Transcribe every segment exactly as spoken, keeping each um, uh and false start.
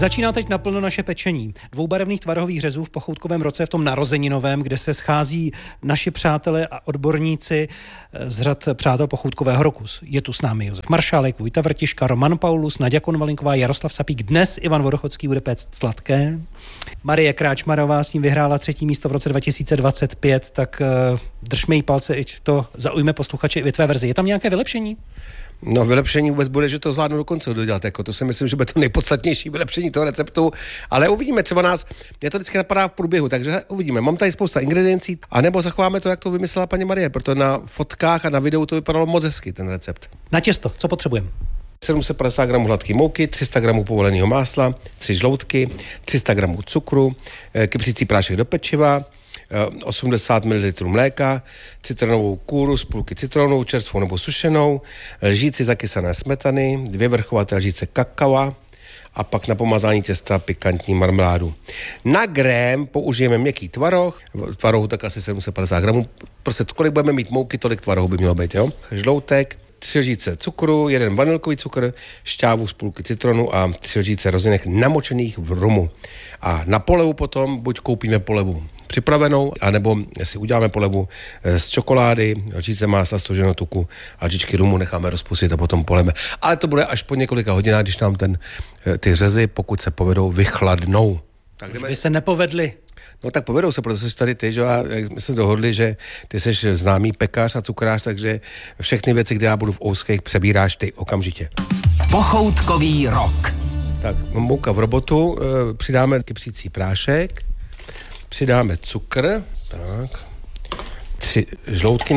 Začíná teď naplno naše pečení. Dvoubarevných tvarohových řezů v Pochoutkovém roce v tom narozeninovém, kde se schází naši přátelé a odborníci z řad přátel Pochoutkového roku. Je tu s námi Josef Maršálek, Vojta Vrtiška, Roman Paulus, Naďa Konvalinková, Jaroslav Sapík. Dnes Ivan Vodochodský bude péct sladké. Marie Kráčmarová s ním vyhrála třetí místo v roce dva tisíce dvacet pět, tak uh, držme jí palce, ať to zaujme posluchače i ve tvé verzi. Je tam nějaké vylepšení? No, vylepšení vůbec bude, že to zvládnu do konce dodělat, jako to si myslím, že bude to nejpodstatnější vylepšení toho receptu, ale uvidíme, třeba nás, mě to vždycky napadá v průběhu, takže uvidíme. Mám tady spousta ingrediencí, anebo zachováme to, jak to vymyslela paní Marie, protože na fotkách a na videu to vypadalo moc hezky, ten recept. Na těsto, co potřebujeme? sedm set padesát gramů hladké mouky, tři sta gramů povoleného másla, tři žloutky, tři sta gramů cukru, kypřící prášek do pečiva, osmdesát mililitrů mléka, citronovou kůru z půlky citronu, čerstvou nebo sušenou, lžíci zakysané smetany, dvě vrchovaté lžíce kakava a pak na pomazání těsta pikantní marmeládu. Na grém použijeme měkký tvaroh, tvarohu tak asi sedm set padesát gramů, prostě kolik budeme mít mouky, tolik tvarohu by mělo být, jo? Žloutek, tři lžíce cukru, jeden vanilkový cukr, šťávu z půlky citronu a tři lžíce rozinek namočených v rumu. A na polevu potom buď koupíme polevu připravenou, anebo si uděláme polevu z čokolády, lžíce másla, stoženého tuku a lžičky rumu necháme rozpustit a potom poleme. Ale to bude až po několika hodinách, když nám ten, ty řezy, pokud se povedou, vychladnou. Tak jdeme... by se nepovedly. No tak povedou se, protože jsi tady ty, že a my jsme dohodli, že ty jsi známý pekař a cukrář, takže všechny věci, kde já budu v ouských, přebíráš ty okamžitě. Pochoutkový rok. Tak, mouka v robotu, přidáme kypřící prášek, přidáme cukr, tak, tři žloutky,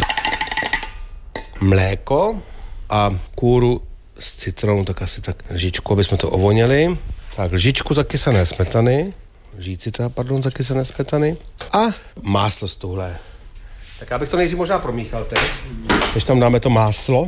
mléko a kůru z citronu, tak asi tak lžičku, aby jsme to ovonili. Tak, lžičku zakysané smetany, lžíci teda, pardon, zakysané smetany a máslo z tuhle. Tak já bych to nejdřív možná promíchal teď, než tam dáme to máslo.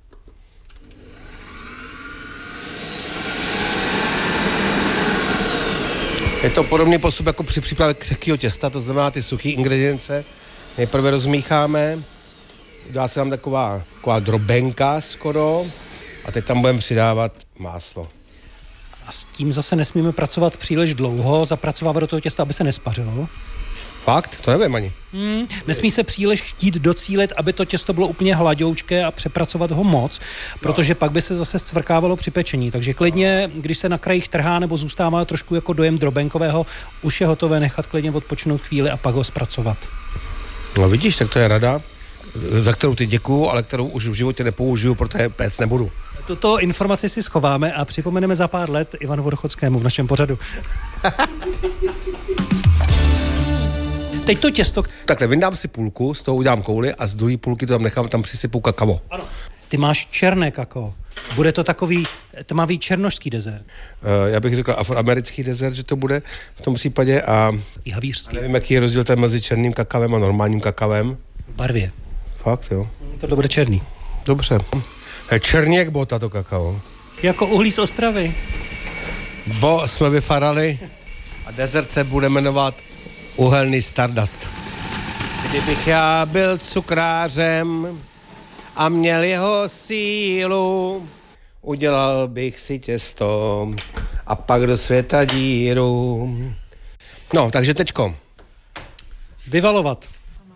Je to podobný postup jako při přípravě křehkého těsta, to znamená ty suché ingredience. Nejprve rozmícháme, dá se tam taková, taková drobenka skoro a teď tam budeme přidávat máslo. A s tím zase nesmíme pracovat příliš dlouho, zapracovávat do toho těsta, aby se nespařilo. Fakt? To nevím ani. Hmm, nesmí se příliš chtít docílit, aby to těsto bylo úplně hladoučké a přepracovat ho moc, protože no. Pak by se zase zcvrkávalo při pečení. Takže klidně, když se na krajích trhá nebo zůstává trošku jako dojem drobenkového, už je hotové nechat klidně odpočinout chvíli a pak ho zpracovat. No vidíš, tak to je rada, za kterou ty děkuju, ale kterou už v životě nepoužiju, protože péct nebudu. Tuto informaci si schováme a připomeneme za pár let Ivanu Vodochodskému v našem pořadu. Teď to těsto... Takhle, vyndám si půlku, z toho udělám kouli a z druhé půlky to tam nechám, tam přisypu kakao. Ano. Ty máš černé kakao. Bude to takový tmavý černošský dezert. Uh, já bych řekl afroamerický dezert, že to bude v tom případě a... I havířský. Nevím, jaký je rozdíl tam mezi černým kakavem a normálním kakavem. Barvě. Fakt, jo. To bude černý. Dobře. Černý jak bota to kakao. Jako uhlí z Ostravy. Bo jsme vyfarali a dezert se bude jmenovat uhelný Stardust. Kdybych já byl cukrářem a měl jeho sílu, udělal bych si těsto a pak do světa díru. No, takže tečko. Vyvalovat.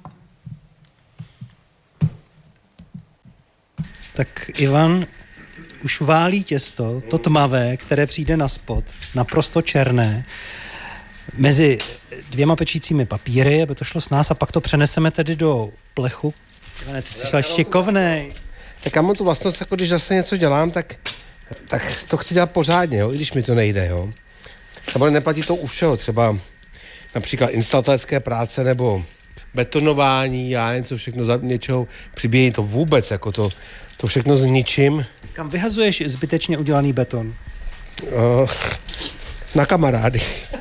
Tak Ivan už válí těsto, to tmavé, které přijde na spod, naprosto černé, mezi dvěma pečícími papíry, aby to šlo s nás a pak to přeneseme tedy do plechu. Ivane, ty jsi šel šikovnej. Tak já mám tu vlastnost, jako když zase něco dělám, tak, tak to chci dělat pořádně, jo, i když mi to nejde, jo. Samozřejmě neplatí to u všeho, třeba například instalatérské práce nebo betonování, já něco všechno za něčeho přibíjení, to vůbec, jako to, to všechno s ničím. Kam vyhazuješ zbytečně udělaný beton? Uh, na kamarády.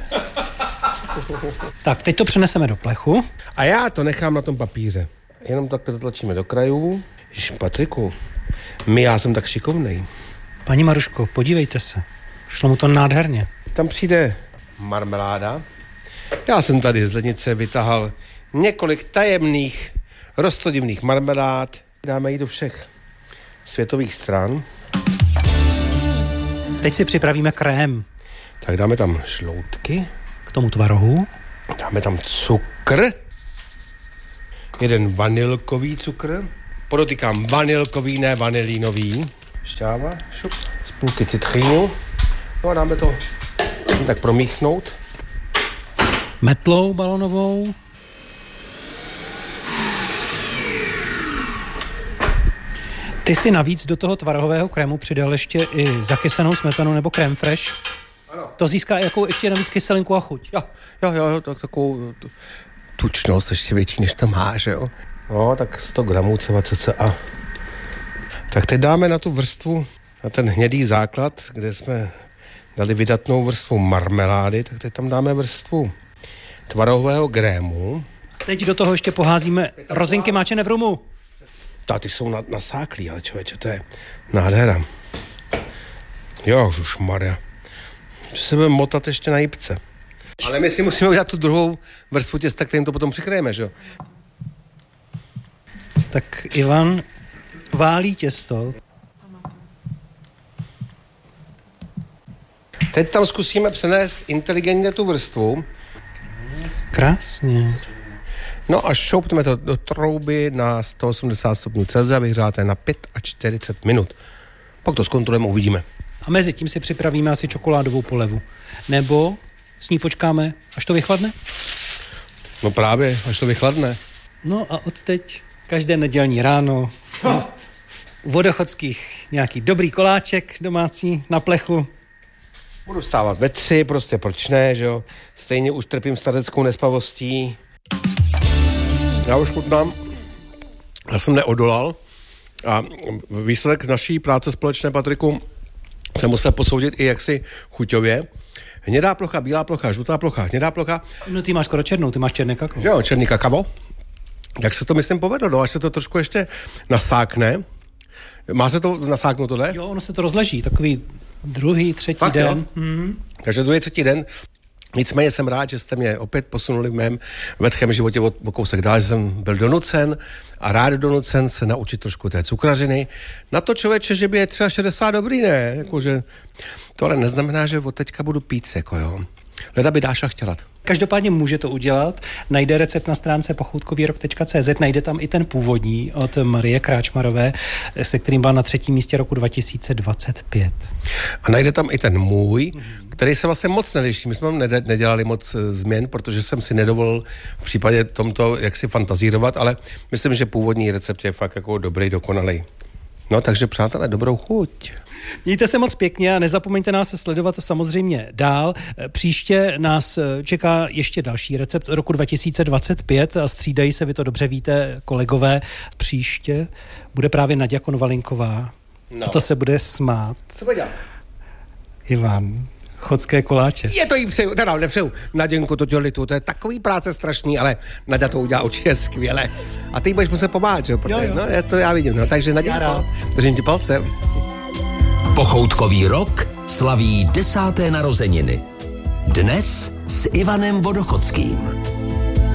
Tak, teď to přeneseme do plechu. A já to nechám na tom papíře. Jenom takhle to tlačíme do krajů. Jež, Patriku, my, já jsem tak šikovnej. Paní Maruško, podívejte se. Šlo mu to nádherně. Tam přijde marmeláda. Já jsem tady z lednice vytahal několik tajemných rostodivných marmelád. Dáme ji do všech světových stran. Teď si připravíme krém. Tak dáme tam žloutky. K tomu tvarohu. Dáme tam cukr. Jeden vanilkový cukr. Podotýkám vanilkový, ne vanilínový. Šťáva, šup. Z půlky citrínu. No a dáme to tak promíchnout. Metlou balonovou. Ty si navíc do toho tvarohového krému přidal ještě i zakysanou smetanu nebo crème fraîche. Ano. To získá jakou ještě navíc kyselinku a chuť. Jo, jo, jo, tak, takovou tu, tučnost ještě větší, než to má, že jo. No, tak sto gramů třeba cca. Tak teď dáme na tu vrstvu, na ten hnědý základ, kde jsme dali vydatnou vrstvu marmelády, tak teď tam dáme vrstvu tvarohového krému. Teď do toho ještě poházíme rozinky máčené v rumu. Ta, ty jsou nasáklí, ale člověče, to je nádhera. Jo, žušmarja. Se budeme motat ještě na jipce. Ale my si musíme udělat tu druhou vrstvu těsta, kterým to potom přikryjeme, že jo? Tak Ivan válí těsto. Teď tam zkusíme přenést inteligentně tu vrstvu. Krásně. No a šoupneme to do trouby na sto osmdesát stupňů Celsia, vyhřáté na čtyřicet pět minut. Pak to zkontrolujeme, uvidíme. A mezi tím si připravíme asi čokoládovou polevu. Nebo s ní počkáme, až to vychladne? No právě, až to vychladne. No a odteď každé nedělní ráno u Vodochodských nějaký dobrý koláček domácí na plechu. Budu stávat ve tři, prostě proč ne, že jo? Stejně už trpím stařeckou nespavostí. Já už chutnám. Já jsem neodolal a výsledek naší práce společné, Patriku, jsem musel posoudit i jaksi chuťově. Hnědá plocha, bílá plocha, žlutá plocha, hnědá plocha. No ty máš skoro černou, ty máš černé kakao. Jo, černý kakao. Jak se to, myslím, povedlo, no, až se to trošku ještě nasákne. Má se to nasáknout tohle? Jo, ono se to rozleží, takový druhý, třetí Fakt, den. Hmm. Takže druhý, třetí den. Nicméně jsem rád, že jste mě opět posunuli v mém vedchém životě o, o kousek dál, že jsem byl donucen a rád donucen se naučit trošku té cukrařiny. Na to, člověče, že by je třeba šedesát dobrý, ne? Jakože, to ale neznamená, že od teďka budu pít, jako jo. Leda by Dáša chtěla. Každopádně může to udělat. Najde recept na stránce pochoutkovýrok tečka cé zet, najde tam i ten původní od Marie Kráčmarové, se kterým byla na třetím místě roku dva tisíce dvacet pět. A najde tam i ten můj, který se vlastně moc neliší. My jsme tam nedělali moc změn, protože jsem si nedovolil v případě tomto jak si fantazírovat, ale myslím, že původní recept je fakt jako dobrý, dokonalý. No takže přátelé, dobrou chuť. Mějte se moc pěkně a nezapomeňte nás sledovat samozřejmě dál. Příště nás čeká ještě další recept roku dva tisíce dvacet pět a střídají se, vy to dobře víte, kolegové. Příště bude právě Naďa Konvalinková. No. A to se bude smát. Co bude dělat? Ivan, chodské koláče. Je to jí přeju, teda nepřeju. Naděnku, to dělitu, to je takový práce strašný, ale Naďa to udělá určitě skvěle. A ty budeš muset pomáhat, že jo? Jo, jo. No, já to já vidím, no, takže Naděnko, držím ti palce. Pochoutkový rok slaví desáté narozeniny. Dnes s Ivanem Vodochodským.